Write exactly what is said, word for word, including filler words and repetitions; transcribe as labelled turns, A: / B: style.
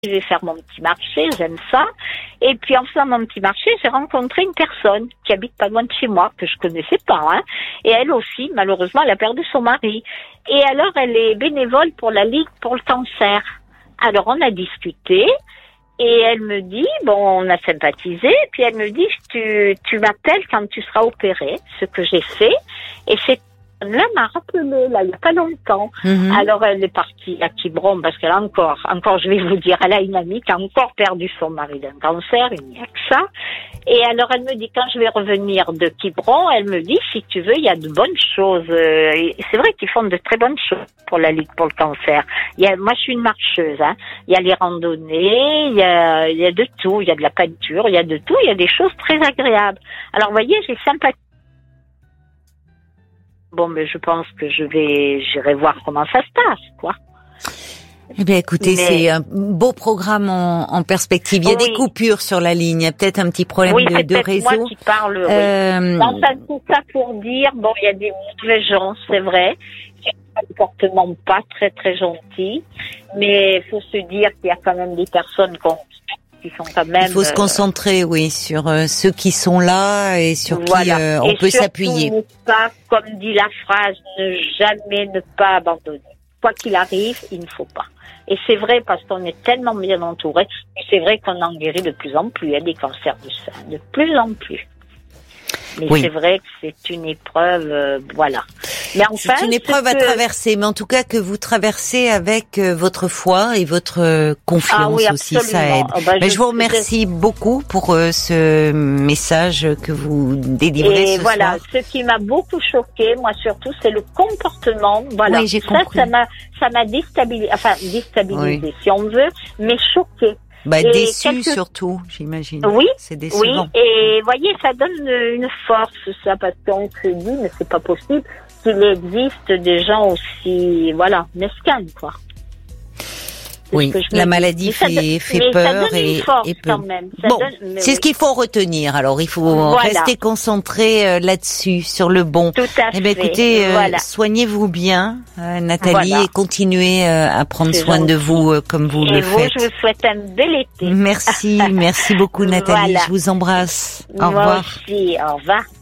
A: Je vais faire mon petit marché, j'aime ça. Et puis en faisant mon petit marché, j'ai rencontré une personne qui habite pas loin de chez moi, que je connaissais pas, hein. Et elle aussi, malheureusement, elle a perdu son mari. Et alors, elle est bénévole pour la Ligue pour le cancer. Alors, on a discuté. Et elle me dit, bon, on a sympathisé. Puis elle me dit, tu, tu m'appelles quand tu seras opérée, ce que j'ai fait. Et c'est là m'a rappelé, là, il n'y a pas longtemps. Mm-hmm. Alors, elle est partie à Quiberon, parce qu'elle a encore, encore, je vais vous dire, elle a une amie qui a encore perdu son mari d'un cancer, il n'y a que ça. Et alors, elle me dit, quand je vais revenir de Quiberon, elle me dit, si tu veux, il y a de bonnes choses. Et c'est vrai qu'ils font de très bonnes choses pour la Ligue pour le cancer. Il y a, moi, je suis une marcheuse, hein. Il y a les randonnées, il y a, il y a de tout. Il y a de la peinture, il y a de tout. Il y a des choses très agréables. Alors, vous voyez, j'ai sympathie. Bon, mais je pense que je vais, j'irai voir comment ça se passe, quoi.
B: Eh bien, écoutez, mais... c'est un beau programme en, en perspective. Il y a oui. des coupures sur la ligne. Il y a peut-être un petit problème
A: oui,
B: de, de réseau.
A: Moi qui parle.
B: Euh...
A: Oui. Enfin, tout ça pour dire, bon, il y a des mauvais gens, c'est vrai. Il y a un comportement pas très très gentil, mais il faut se dire qu'il y a quand même des personnes qu'on qui sont quand même.
B: Il faut se concentrer, oui, sur euh, ceux qui sont là et sur
A: voilà.
B: qui euh, on
A: et
B: peut s'appuyer.
A: Ne pas, comme dit la phrase, ne jamais ne pas abandonner. Quoi qu'il arrive, il ne faut pas. Et c'est vrai parce qu'on est tellement bien entouré. Et c'est vrai qu'on en guérit de plus en plus. Il y a des cancers du sein, de plus en plus. Mais oui. c'est vrai que c'est une épreuve, euh, voilà. Mais enfin,
B: c'est une épreuve à
A: que...
B: traverser, mais en tout cas que vous traversez avec euh, votre foi et votre euh, confiance
A: ah oui,
B: aussi, ça aide.
A: Oh, bah,
B: mais
A: je,
B: je vous remercie je... beaucoup pour euh, ce message que vous délivrez
A: et
B: ce
A: voilà,
B: soir.
A: ce qui m'a beaucoup choqué, moi surtout, c'est le comportement. Voilà,
B: oui, j'ai
A: ça,
B: compris.
A: ça m'a, ça m'a déstabilisé, enfin déstabilisé, oui. si on veut, mais choqué.
B: Bah,
A: et
B: déçu
A: quelque...
B: surtout, j'imagine.
A: Oui,
B: c'est décevant.
A: oui, et voyez, ça donne une force, ça, parce qu'on se dit, mais c'est pas possible qu'il existe des gens aussi, voilà, mesquins, quoi.
B: Oui, la maladie fait,
A: donne,
B: fait peur et, et peut.
A: Même,
B: bon,
A: donne,
B: c'est
A: oui.
B: ce qu'il faut retenir. Alors, il faut
A: voilà.
B: rester concentré euh, là-dessus, sur le bon.
A: Tout à
B: eh bien,
A: fait.
B: écoutez, euh,
A: voilà.
B: soignez-vous bien, euh, Nathalie,
A: voilà.
B: et continuez euh, à prendre
A: c'est
B: soin
A: gentil.
B: de vous euh, comme vous
A: et
B: le
A: vous,
B: faites.
A: Je vous souhaite un bel été.
B: Merci, merci beaucoup, Nathalie.
A: Voilà.
B: Je vous embrasse. Au
A: Moi
B: revoir.
A: aussi, au revoir.